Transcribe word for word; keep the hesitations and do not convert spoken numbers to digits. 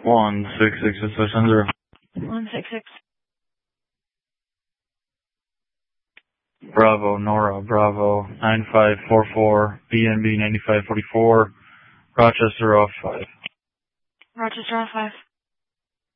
One six six six seven zero. One six six. Bravo, Nora, Bravo, nine five four four, B N B ninety-five forty-four, Rochester off five. Rochester off five.